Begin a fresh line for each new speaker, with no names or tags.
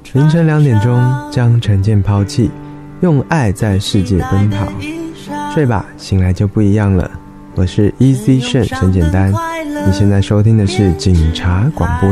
凌晨2点钟将成见抛弃，用爱在世界奔跑。睡吧，醒来就不一样了。我是 Easy 沈简单，你现在收听的是警察广播